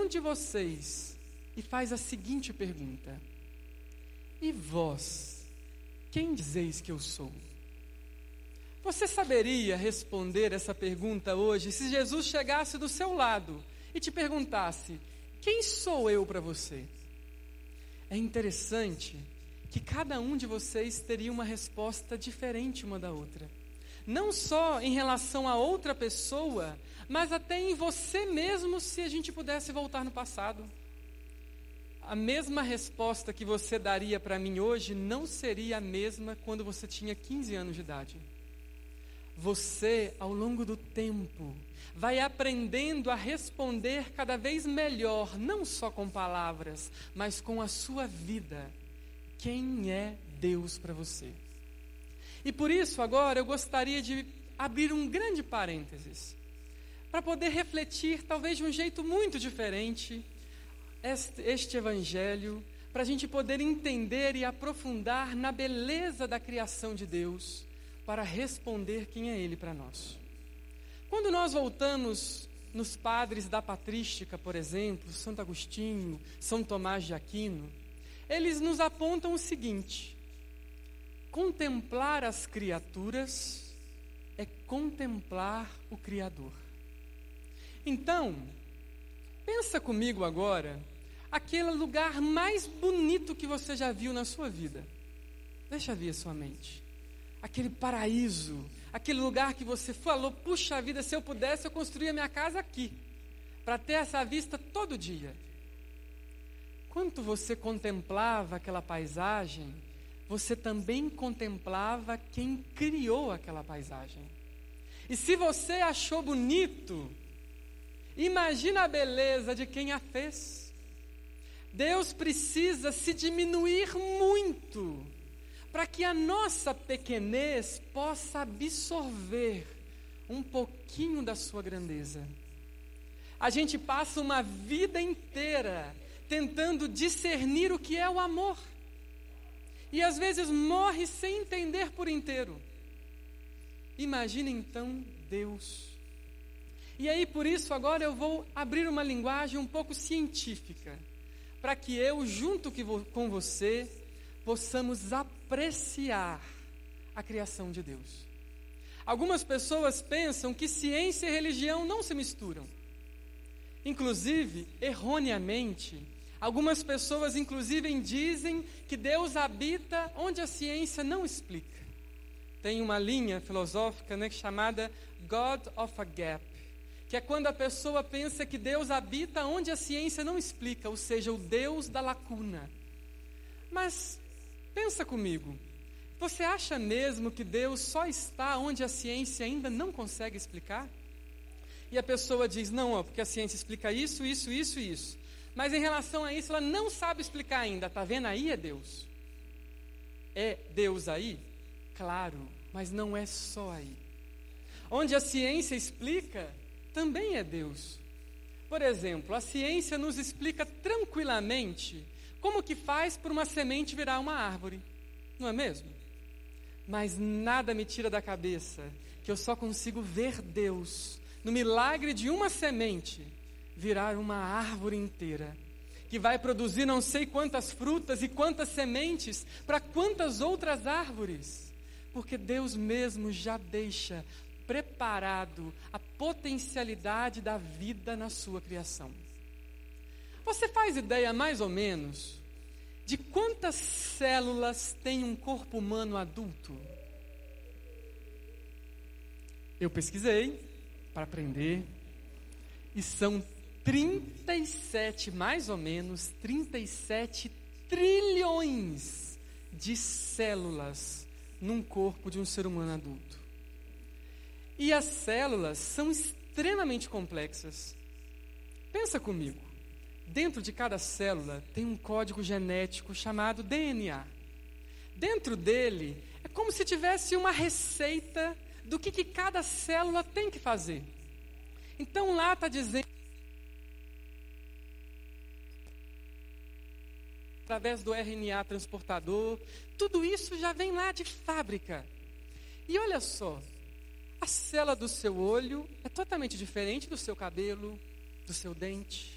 um de vocês e faz a seguinte pergunta: e vós, quem dizeis que eu sou? Você saberia responder essa pergunta hoje se Jesus chegasse do seu lado e te perguntasse: quem sou eu para você? É interessante que cada um de vocês teria uma resposta diferente uma da outra. Não só em relação a outra pessoa, mas até em você mesmo, se a gente pudesse voltar no passado. A mesma resposta que você daria para mim hoje não seria a mesma quando você tinha 15 anos de idade. Você, ao longo do tempo, vai aprendendo a responder cada vez melhor, não só com palavras, mas com a sua vida. Quem é Deus para você? E por isso, agora, eu gostaria de abrir um grande parênteses, para poder refletir, talvez de um jeito muito diferente, este evangelho, para a gente poder entender e aprofundar na beleza da criação de Deus, para responder quem é Ele para nós. Quando nós voltamos nos padres da patrística, por exemplo, Santo Agostinho, São Tomás de Aquino, eles nos apontam o seguinte: contemplar as criaturas é contemplar o Criador. Então, pensa comigo agora, aquele lugar mais bonito que você já viu na sua vida. Deixa vir a sua mente. Aquele paraíso, aquele lugar que você falou: puxa vida, se eu pudesse eu construía minha casa aqui, para ter essa vista todo dia. Quando você contemplava aquela paisagem, você também contemplava quem criou aquela paisagem. E se você achou bonito, imagina a beleza de quem a fez. Deus precisa se diminuir muito para que a nossa pequenez possa absorver um pouquinho da sua grandeza. A gente passa uma vida inteira tentando discernir o que é o amor. E às vezes morre sem entender por inteiro. Imagina então Deus. E aí, por isso, agora eu vou abrir uma linguagem um pouco científica, para que eu, junto com você, possamos apreciar a criação de Deus. Algumas pessoas pensam que ciência e religião não se misturam. Inclusive, erroneamente, algumas pessoas inclusive dizem que Deus habita onde a ciência não explica. Tem uma linha filosófica, chamada God of a Gap, que é quando a pessoa pensa que Deus habita onde a ciência não explica, ou seja, o Deus da lacuna. Mas pensa comigo, você acha mesmo que Deus só está onde a ciência ainda não consegue explicar? E a pessoa diz: não, porque a ciência explica isso, isso, isso e isso. Mas em relação a isso, ela não sabe explicar ainda. Está vendo aí? É Deus. É Deus aí? Claro, mas não é só aí. Onde a ciência explica, também é Deus. Por exemplo, a ciência nos explica tranquilamente como que faz por uma semente virar uma árvore. Não é mesmo? Mas nada me tira da cabeça que eu só consigo ver Deus no milagre de uma semente virar uma árvore inteira, que vai produzir não sei quantas frutas e quantas sementes para quantas outras árvores, porque Deus mesmo já deixa preparado a potencialidade da vida na sua criação. Você faz ideia mais ou menos de quantas células tem um corpo humano adulto? Eu pesquisei para aprender, e são 37, mais ou menos, 37 trilhões de células num corpo de um ser humano adulto. E as células são extremamente complexas. Pensa comigo, dentro de cada célula tem um código genético chamado DNA. Dentro dele, é como se tivesse uma receita do que cada célula tem que fazer. Então lá está dizendo, através do RNA transportador, tudo isso já vem lá de fábrica. E olha só, a célula do seu olho é totalmente diferente do seu cabelo, do seu dente.